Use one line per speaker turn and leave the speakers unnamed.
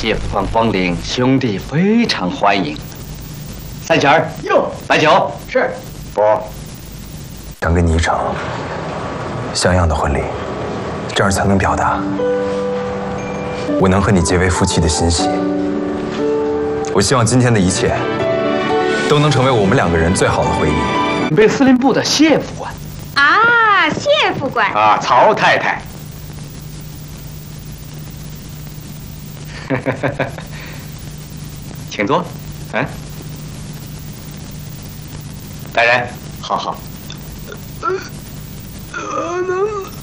谢副官光临，兄弟非常欢迎。三弦儿，哟，白酒是。不，
想跟你一场像样的婚礼，这样才能表达我能和你结为夫妻的欣喜。我希望今天的一切都能成为我们两个人最好的回忆。
北司令部的谢副官
啊，谢副官
啊，曹太太。请坐。嗯，大人，好好。